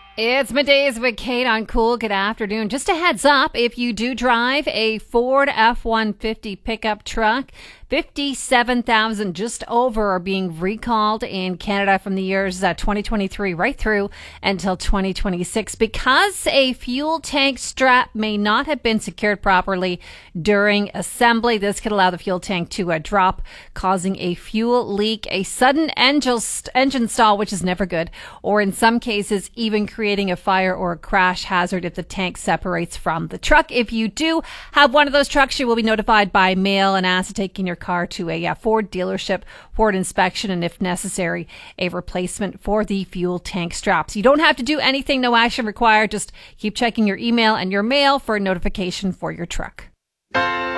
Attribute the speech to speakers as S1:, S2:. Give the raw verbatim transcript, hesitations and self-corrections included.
S1: It's Middays with Kate on Cool. Good afternoon. Just a heads up, if you do drive a Ford F one fifty pickup truck, fifty-seven thousand just over are being recalled in Canada from the years uh, twenty twenty-three right through until twenty twenty-six because a fuel tank strap may not have been secured properly during assembly. This could allow the fuel tank to uh, drop, causing a fuel leak, a sudden engine, engine stall, which is never good, or in some cases even creating a fire or a crash hazard if the tank separates from the truck. If you do have one of those trucks, you will be notified by mail and asked to take in your car to a uh, Ford dealership for an inspection and, if necessary, a replacement for the fuel tank straps. You don't have to do anything, no action required. Just keep checking your email and your mail for a notification for your truck.